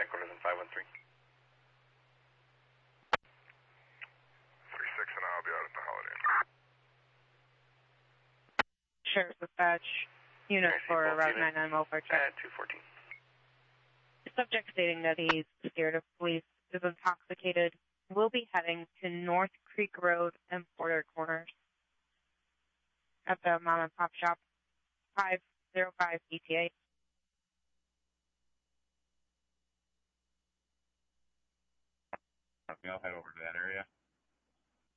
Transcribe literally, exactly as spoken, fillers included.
headquarters in five one three. three six and I'll be out at the Holiday Inn. Sheriff's Dispatch, unit for Route nine nine welfare check. At two fourteen. Subject stating that he's scared of police, is intoxicated, will be heading to North Creek Road and Porter Corners at the mom and pop shop, five oh five E T A. Okay, I'll head over to that area.